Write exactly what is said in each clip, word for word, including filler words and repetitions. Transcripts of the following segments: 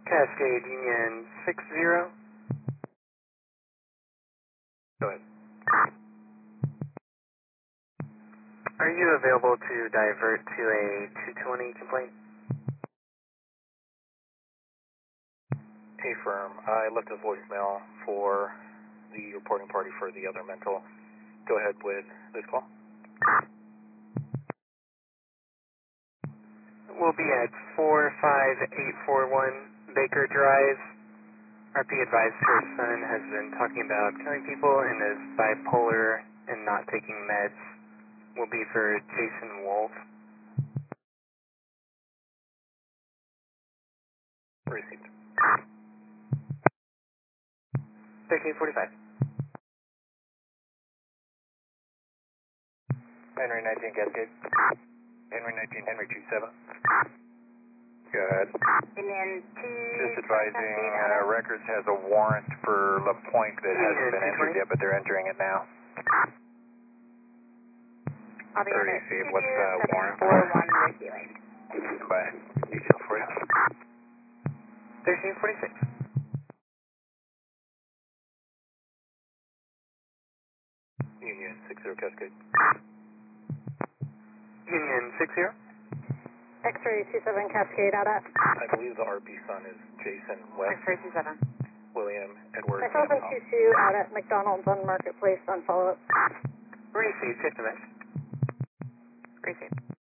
Cascade Union six zero. Go ahead. Are you available to divert to a two twenty complaint? Hey, firm. I left a voicemail for the reporting party for the other mental. Go ahead with this call. We'll be at four five eight four one Baker Drive. R P advised her son has been talking about killing people and is bipolar and not taking meds. Will be for Jason Wolf. Received. thirteen forty-five. Henry nineteen Cascade. Henry nineteen, Henry two seven. Go ahead. And then two... Just advising, uh, Records has a warrant for LaPointe that hasn't been entered yet, but they're entering it now. I'll be on it. Received. What's the warrant? four one reviewing. Go ahead. Detail for you. thirteen forty-six. Union six zero Cascade. Union six zero. X-ray two seven Cascade out at. I believe the R P son is Jason West. X-ray two seven. William Edward. X seven two two out at McDonald's on Marketplace on follow-up. Received. Check the mess. Received.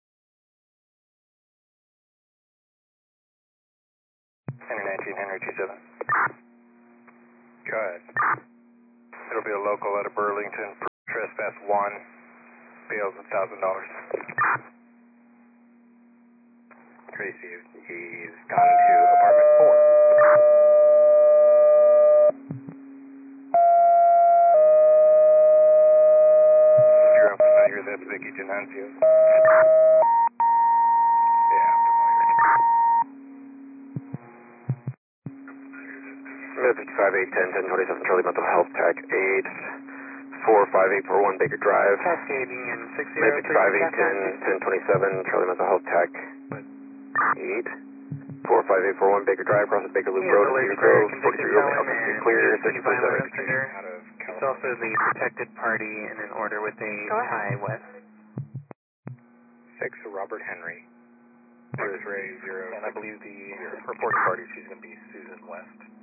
Henry nineteen, Henry two seven. Go ahead. It'll be a local out of Burlington for trespass one. Bail's one thousand dollars. Tracy, he's gone to apartment four. You're familiar, that's Vicky Genancio. Yeah, I'm familiar. fifty-five eight ten ten twenty-seven Charlie Mental Health Tech eight four five eight four one Baker Drive. Cascade Union six zero. fifty-five eight ten ten twenty-seven Charlie Mental Health Tech eight four five eight four one Baker Drive, across the Baker Loop Road, Cedar Grove, forty-three year old male, okay, clear, six twenty-seven. He's also the protected party in an order with a tie west. six Robert Henry. X-ray zero. And I believe the reporting party, she's going to be Susan West.